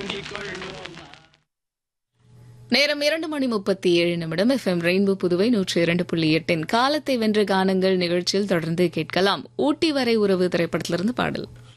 நேரம் 2:37 FM rainbow Puduvai 102.8 காலத்தை வென்ற கானங்கள் நிகழ்ச்சியில் தொடர்ந்து கேட்கலாம். ஊட்டி வரை உறவு திரைப்படத்திலிருந்து பாடல்.